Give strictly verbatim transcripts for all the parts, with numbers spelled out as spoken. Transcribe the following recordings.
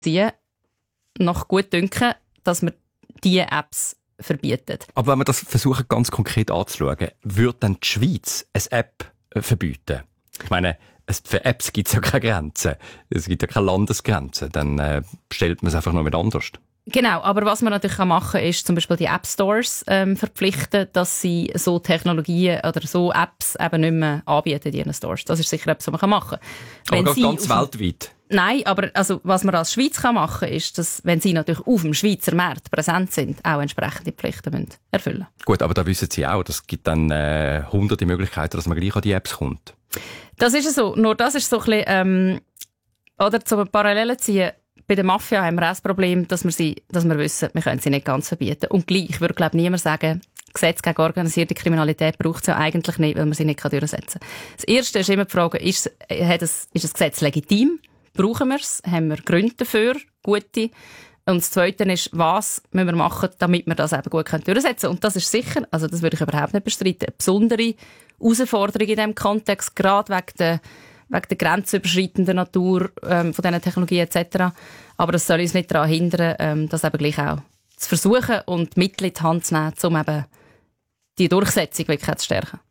ziehen, nach Gutdünken, dass wir diese Apps verbieten. Aber wenn wir das versuchen, ganz konkret anzuschauen, würde dann die Schweiz eine App verbieten? Ich meine, für Apps gibt es ja keine Grenzen. Es gibt ja keine Landesgrenzen. Dann äh, stellt man es einfach noch mit anders. Genau, aber was man natürlich machen kann, ist zum Beispiel die App Stores ähm, verpflichten, dass sie so Technologien oder so Apps eben nicht mehr anbieten in ihren Stores. Das ist sicher etwas, was man machen kann. Aber ganz weltweit? Nein, aber also, was man als Schweiz kann machen kann, ist, dass, wenn sie natürlich auf dem Schweizer Markt präsent sind, auch entsprechende Pflichten müssen erfüllen. Gut, aber da wissen Sie auch, es gibt dann äh, hunderte Möglichkeiten, dass man gleich an die Apps kommt. Das ist so. Nur das ist so ein bisschen, ähm, oder zum Parallelen ziehen. Bei der Mafia haben wir auch das Problem, dass wir, sie, dass wir wissen, wir können sie nicht ganz verbieten. Und gleich würde, glaube ich, niemand sagen, Gesetz gegen organisierte Kriminalität braucht es ja eigentlich nicht, weil man sie nicht durchsetzen kann. Das Erste ist immer die Frage, ist, hat es, ist das Gesetz legitim? Brauchen wir es? Haben wir Gründe dafür? Gute? Und das Zweite ist, was müssen wir machen, damit wir das eben gut durchsetzen können? Und das ist sicher, also das würde ich überhaupt nicht bestreiten, eine besondere Herausforderung in diesem Kontext, gerade wegen der wegen der grenzüberschreitenden Natur ähm, von diesen Technologien et cetera. Aber das soll uns nicht daran hindern, ähm, das eben gleich auch zu versuchen und Mittel in die Hand zu nehmen, um eben die Durchsetzung wirklich zu stärken.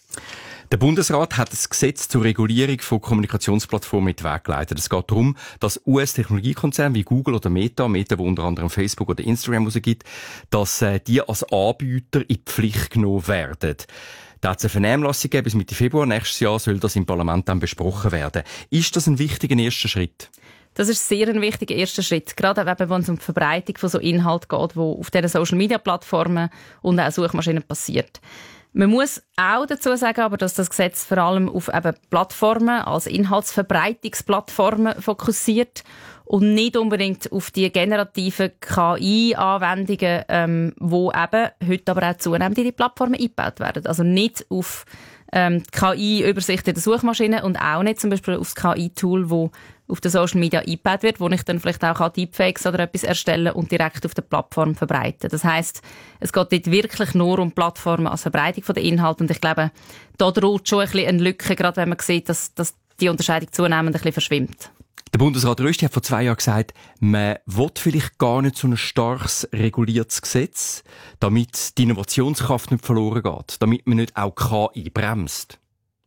Der Bundesrat hat das Gesetz zur Regulierung von Kommunikationsplattformen in den Weg geleitet. Es geht darum, dass U S-Technologiekonzerne wie Google oder Meta, Meta, wo unter anderem Facebook oder Instagram rausgibt, dass äh, die als Anbieter in die Pflicht genommen werden. Da hat es eine Vernehmlassung gegeben, bis Mitte Februar nächstes Jahr soll das im Parlament dann besprochen werden. Ist das ein wichtiger erster Schritt? Das ist sehr ein wichtiger erster Schritt. Gerade wenn es um die Verbreitung von so Inhalt geht, wo auf diesen Social-Media-Plattformen und auch Suchmaschinen passiert. Man muss auch dazu sagen, aber, dass das Gesetz vor allem auf eben Plattformen als Inhaltsverbreitungsplattformen fokussiert und nicht unbedingt auf die generativen K I-Anwendungen, ähm, wo eben heute aber auch zunehmend in die Plattformen eingebaut werden. Also nicht auf ähm, die K I-Übersicht in der Suchmaschine und auch nicht zum Beispiel auf das K I-Tool, wo auf den Social Media eingebaut wird, wo ich dann vielleicht auch Deepfakes oder etwas erstellen und direkt auf der Plattform verbreiten. Das heisst, es geht dort wirklich nur um Plattformen als Verbreitung der Inhalte und ich glaube, da droht schon ein bisschen eine Lücke, gerade wenn man sieht, dass, dass die Unterscheidung zunehmend ein bisschen verschwimmt. Der Bundesrat Rösti hat vor zwei Jahren gesagt, man will vielleicht gar nicht so ein starkes reguliertes Gesetz, damit die Innovationskraft nicht verloren geht, damit man nicht auch K I bremst.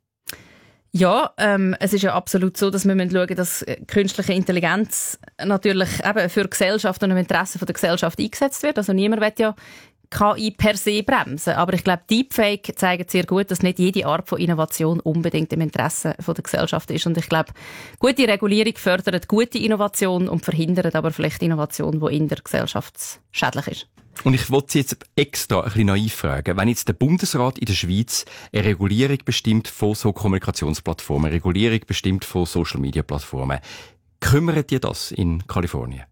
Ja, ähm, es ist ja absolut so, dass wir schauen müssen, dass künstliche Intelligenz natürlich eben für die Gesellschaft und im Interesse der Gesellschaft eingesetzt wird. Also niemand will ja K I per se bremsen. Aber ich glaube, Deepfake zeigt sehr gut, dass nicht jede Art von Innovation unbedingt im Interesse der Gesellschaft ist. Und ich glaube, gute Regulierung fördert gute Innovation und verhindert aber vielleicht Innovation, die in der Gesellschaft schädlich ist. Und ich wollte Sie jetzt extra ein bisschen naiv fragen. Wenn jetzt der Bundesrat in der Schweiz eine Regulierung bestimmt von so Kommunikationsplattformen, eine Regulierung bestimmt von Social-Media-Plattformen, kümmert ihr das in Kalifornien?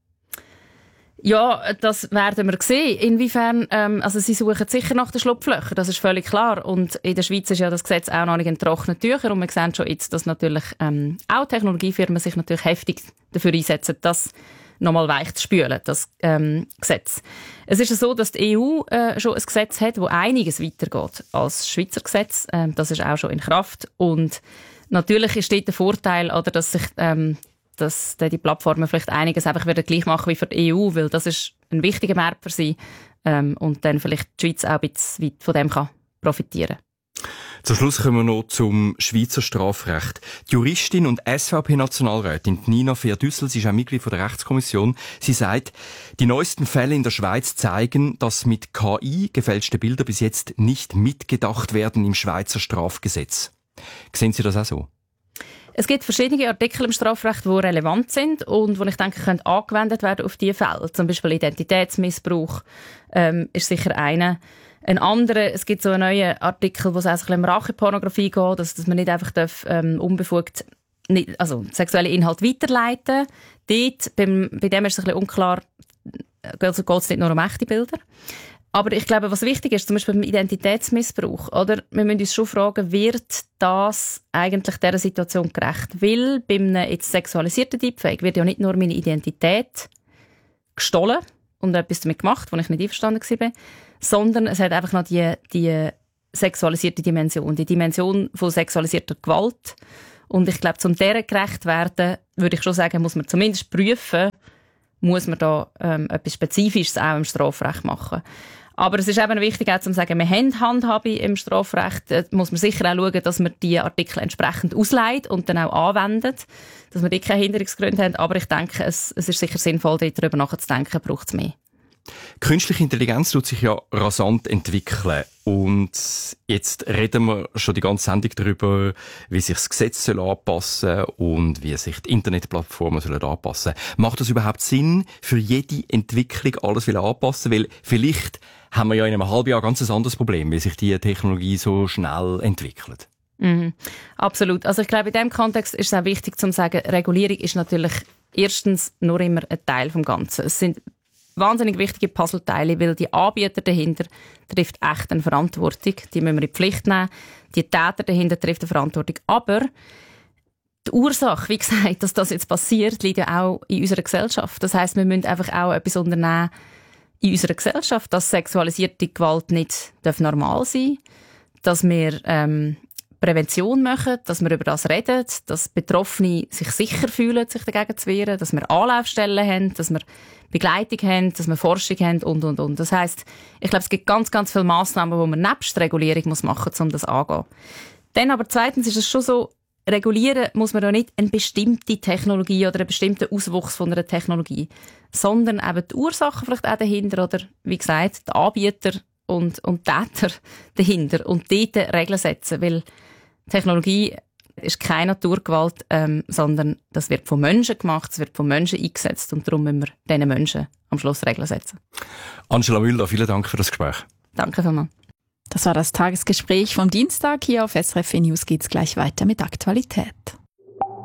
Ja, das werden wir sehen. Inwiefern, ähm, also sie suchen sicher nach den Schlupflöchern, das ist völlig klar. Und in der Schweiz ist ja das Gesetz auch noch nicht in trockenen Tüchern. Und wir sehen schon jetzt, dass natürlich ähm, auch Technologiefirmen sich natürlich heftig dafür einsetzen, dass nochmal weich zu spülen, das ähm, Gesetz. Es ist ja so, dass die E U äh, schon ein Gesetz hat, das einiges weitergeht als das Schweizer Gesetz. Ähm, das ist auch schon in Kraft. Und natürlich ist dort der Vorteil, oder, dass sich ähm, dass die Plattformen vielleicht einiges einfach wieder gleich machen wie für die E U, weil das ist ein wichtiger Markt für sie ähm, und dann vielleicht die Schweiz auch ein bisschen weit von dem kann profitieren. Zum Schluss kommen wir noch zum Schweizer Strafrecht. Die Juristin und S V P-Nationalrätin Nina Fehr-Düssel, sie ist auch Mitglied der Rechtskommission, sie sagt, die neuesten Fälle in der Schweiz zeigen, dass mit K I gefälschte Bilder bis jetzt nicht mitgedacht werden im Schweizer Strafgesetz. Sehen Sie das auch so? Es gibt verschiedene Artikel im Strafrecht, die relevant sind und die ich denke, können angewendet werden auf diese Fälle. Zum Beispiel Identitätsmissbrauch ähm, ist sicher einer. Ein anderer, es gibt so einen neuen Artikel, wo es auch ein bisschen um Rachepornografie geht, dass, dass man nicht einfach darf, ähm, unbefugt nicht, also sexuelle Inhalte weiterleiten. Dort, beim, bei dem ist es ein bisschen unklar, also geht es nicht nur um echte Bilder. Aber ich glaube, was wichtig ist, zum Beispiel beim Identitätsmissbrauch, oder? Wir müssen uns schon fragen, wird das eigentlich dieser Situation gerecht? Weil bei einem jetzt sexualisierten Deepfake wird ja nicht nur meine Identität gestohlen und etwas damit gemacht, wo ich nicht einverstanden war, sondern es hat einfach noch die, die sexualisierte Dimension, die Dimension von sexualisierter Gewalt. Und ich glaube, um dieser gerecht werden, würde ich schon sagen, muss man zumindest prüfen, muss man da ähm, etwas Spezifisches auch im Strafrecht machen. Aber es ist eben wichtig, auch zu sagen, wir haben Handhabe im Strafrecht. Da muss man sicher auch schauen, dass man die Artikel entsprechend ausleiht und dann auch anwendet, dass wir dort keine Hinderungsgründe haben. Aber ich denke, es, es ist sicher sinnvoll, darüber nachzudenken, braucht es mehr. Künstliche Intelligenz tut sich ja rasant entwickeln. Und jetzt reden wir schon die ganze Sendung darüber, wie sich das Gesetz soll anpassen und wie sich die Internetplattformen sollen anpassen. Macht das überhaupt Sinn, für jede Entwicklung alles anpassen? Weil vielleicht haben wir ja in einem halben Jahr ganz ein anderes Problem, wie sich die Technologie so schnell entwickelt. Mhm, absolut. Also ich glaube, in diesem Kontext ist es auch wichtig zu sagen, Regulierung ist natürlich erstens nur immer ein Teil vom Ganzen. Es sind wahnsinnig wichtige Puzzleteile, weil die Anbieter dahinter trifft echt eine Verantwortung. Die müssen wir in die Pflicht nehmen. Die Täter dahinter trifft eine Verantwortung. Aber die Ursache, wie gesagt, dass das jetzt passiert, liegt ja auch in unserer Gesellschaft. Das heisst, wir müssen einfach auch etwas unternehmen in unserer Gesellschaft, dass sexualisierte Gewalt nicht normal sein darf, dass wir ähm, Prävention machen, dass wir über das reden, dass Betroffene sich sicher fühlen, sich dagegen zu wehren, dass wir Anlaufstellen haben, dass wir Begleitung haben, dass wir Forschung haben und, und, und. Das heisst, ich glaube, es gibt ganz, ganz viele Massnahmen, die man nebst Regulierung muss machen muss, um das anzugehen. Dann aber zweitens ist es schon so, regulieren muss man ja nicht eine bestimmte Technologie oder einen bestimmten Auswuchs von einer Technologie, sondern eben die Ursachen vielleicht auch dahinter oder, wie gesagt, die Anbieter und, und Täter dahinter und dort Regeln setzen, weil Technologie ist keine Naturgewalt, ähm, sondern das wird von Menschen gemacht, es wird von Menschen eingesetzt und darum müssen wir diesen Menschen am Schluss Regeln setzen. Angela Müller, vielen Dank für das Gespräch. Danke vielmals. Das war das Tagesgespräch vom Dienstag. Hier auf S R F News geht's gleich weiter mit Aktualität.